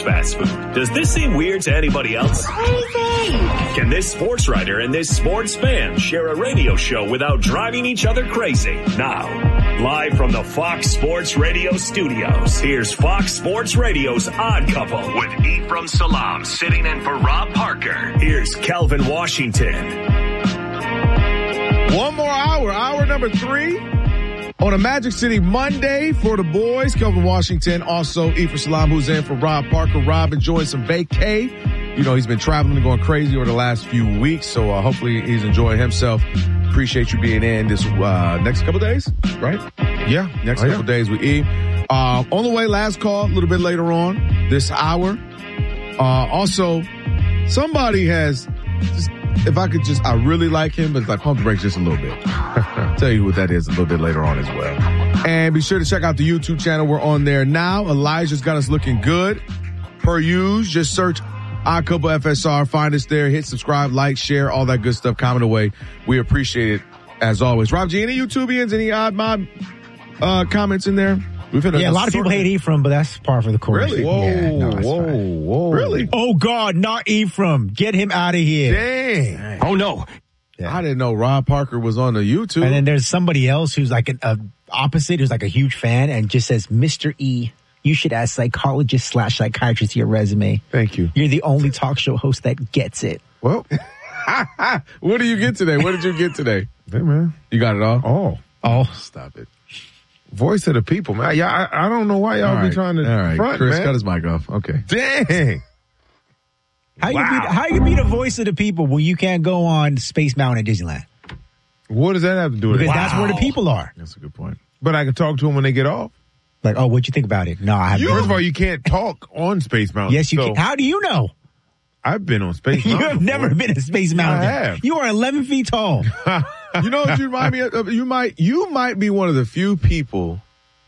fast food. Does this seem weird to anybody else? Crazy! Can this sports writer and this sports fan share a radio show without driving each other crazy? Now, live from the Fox Sports Radio studios, here's Fox Sports Radio's Odd Couple with Ephraim Salaam sitting in for Rob Parker. Here's Kelvin Washington. One more hour number 3 on a Magic City Monday for the boys. Kelvin Washington, also Ephraim Salaam, who's in for Rob Parker. Rob enjoying some vacay. You know, he's been traveling and going crazy over the last few weeks, so hopefully he's enjoying himself. Appreciate you being in this next couple days, right? Yeah. Next couple days with E. On the way, last call, a little bit later on this hour. Also, somebody has... I really like him, but it's like pump the brakes just a little bit. I'll tell you what that is a little bit later on as well. And be sure to check out the YouTube channel. We're on there now. Elijah's got us looking good. Per usual, just search Odd Couple FSR. Find us there. Hit subscribe, like, share, all that good stuff. Comment away. We appreciate it as always. Rob G, any YouTubians, any odd mob comments in there? A lot of people hate Ephraim, but that's par for the course. Really? Whoa. Really? Oh, God, not Ephraim. Get him out of here. Dang. Oh, no. Yeah. I didn't know Rob Parker was on the YouTube. And then there's somebody else who's like an opposite, who's like a huge fan and just says, Mr. E, you should add psychologist/psychiatrist to your resume. Thank you. You're the only talk show host that gets it. Well, what do you get today? What did you get today? Hey, man. You got it all? Oh. Stop it. Voice of the people, man. I don't know why y'all be trying to front, Chris, man. cut his mic off. Okay. Dang. How you be the voice of the people when you can't go on Space Mountain at Disneyland? What does that have to do with it? Because that's where the people are. That's a good point. But I can talk to them when they get off. Like, oh, what'd you think about it? No, I haven't. First of all, you can't talk on Space Mountain. Yes, you can. How do you know? I've been on Space You Mountain. have never been at Space Mountain. I have. You are 11 feet tall. You know what you remind me of? You might be one of the few people,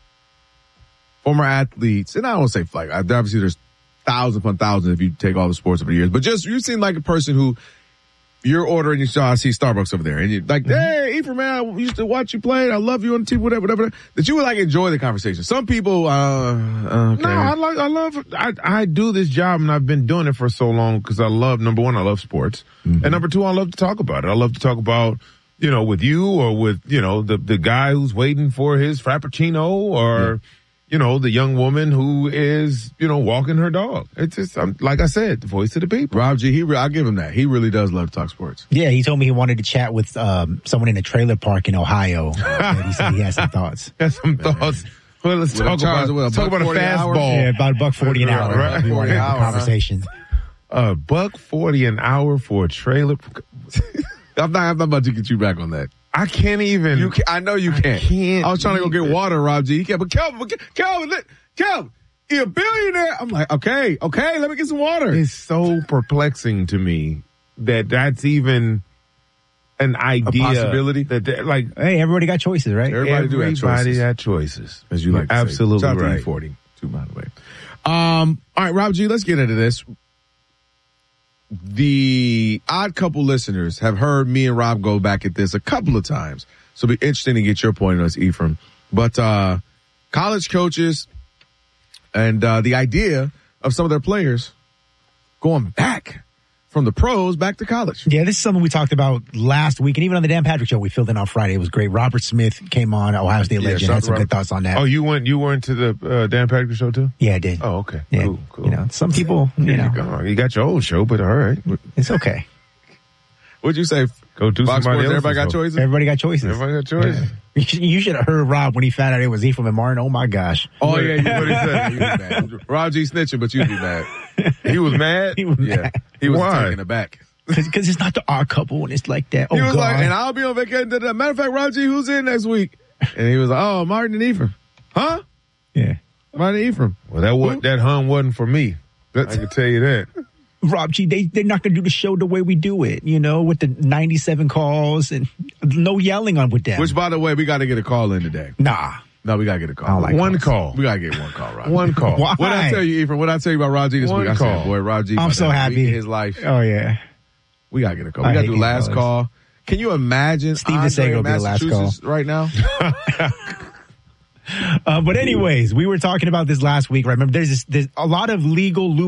former athletes, and I don't say like, obviously there's thousands upon thousands if you take all the sports over the years, but just you seem like a person who you're ordering, I see Starbucks over there, and you're like, hey, Ephraim, man, I used to watch you play, I love you on the team, whatever, that you would like enjoy the conversation. Some people, okay. No, I do this job, and I've been doing it for so long because I love, number one, I love sports, and number two, I love to talk about it. I love to talk about, you know, with you or with, you know, the guy who's waiting for his Frappuccino or, you know, the young woman who is, you know, walking her dog. It's just, like I said, the voice of the people. Rob G, I'll give him that. He really does love to talk sports. Yeah, he told me he wanted to chat with someone in a trailer park in Ohio. And he said he has some thoughts. Has some thoughts. Well, let's talk about a fastball. Yeah, about $1.40 an hour. Right. We want to have a conversation. $1.40 an hour for a trailer. I'm not about to get you back on that. I can't even. I know you can't. I was trying to go get water, Rob G. He can't. But Kelvin, you're a billionaire. I'm like, okay, let me get some water. It's so perplexing to me that that's even an idea. A possibility? That like, hey, everybody got choices, right? Everybody had choices. As you like to absolutely say. Right. E40, too, by the way. All right, Rob G, let's get into this. The Odd Couple listeners have heard me and Rob go back at this a couple of times. So it'll be interesting to get your point on this, Ephraim. But college coaches and the idea of some of their players going back from the pros back to college. Yeah, this is something we talked about last week, and even on the Dan Patrick Show, we filled in on Friday. It was great. Robert Smith came on, Ohio State legend, had some good thoughts on that. Oh, you went to the Dan Patrick Show too? Yeah, I did. Oh, okay. Yeah. Cool. You know, some people, you got your old show, but all right. It's okay. What'd you say? Go do Fox somebody Sports, else. Everybody got choices? Everybody got choices. Everybody got choices. Yeah. You should have heard Rob when he found out it was Ephraim and Martin. Oh, my gosh. Oh, yeah, what he said. He was mad. Rob G snitching, but you'd be mad. He was mad? He was mad. He was Why? taken aback. Because it's not the Odd Couple when it's like that. He was God. like, and I'll be on vacation. Matter of fact, Rob G, who's in next week? And he was like, oh, Martin and Ephraim. Huh? Yeah. Martin and Ephraim. Well, that hun wasn't for me. I can tell you that. Rob G, they're not going to do the show the way we do it, you know, with the 97 calls and no yelling on with them. Which, by the way, we got to get a call in today. Nah. No, we got to get a call. I don't like one call. We got to get one call, Rob. One call. Why? What I tell you, Ephraim, what I tell you about Rob G this One week? I call. said, boy, Rob G. I'm so happy. His life. Oh, yeah. We got to get a call. We got to do last call. Can you imagine Steve Andre DeSago will be the last call right now? But anyways, we were talking about this last week, right? Remember, there's a lot of legal